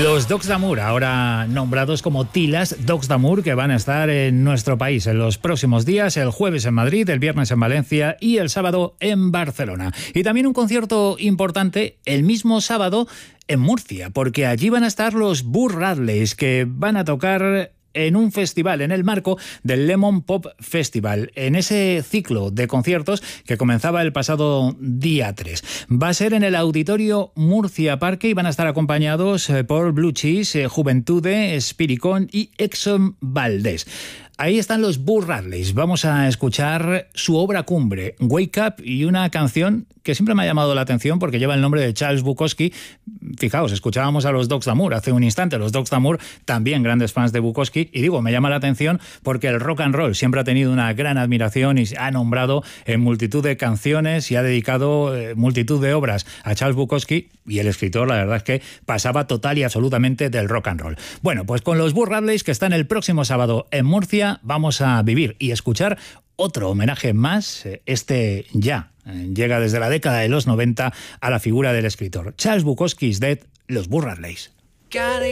Los Dogs d'Amour, ahora nombrados como Tilas Dogs d'Amour, que van a estar en nuestro país en los próximos días, el jueves en Madrid, el viernes en Valencia y el sábado en Barcelona. Y también un concierto importante el mismo sábado en Murcia, porque allí van a estar los Burr Radleys, que van a tocar en un festival, en el marco del Lemon Pop Festival, en ese ciclo de conciertos que comenzaba el pasado día 3. Va a ser en el Auditorio Murcia Parque y van a estar acompañados por Blue Cheese, Juventude, Spiricón y Exxon Valdés. Ahí están los Burr Radleys. Vamos a escuchar su obra cumbre, Wake Up, y una canción que siempre me ha llamado la atención porque lleva el nombre de Charles Bukowski. Fijaos, escuchábamos a los Dogs d'Amour hace un instante. Los Dogs d'Amour, también grandes fans de Bukowski. Y digo, me llama la atención porque el rock and roll siempre ha tenido una gran admiración y se ha nombrado en multitud de canciones y ha dedicado multitud de obras a Charles Bukowski. Y el escritor, la verdad es que pasaba total y absolutamente del rock and roll. Bueno, pues con los Burr Radleys, que están el próximo sábado en Murcia, vamos a vivir y escuchar otro homenaje más. Este ya llega desde la década de los 90 a la figura del escritor. Charles Bukowski is dead, los Burr Radleys.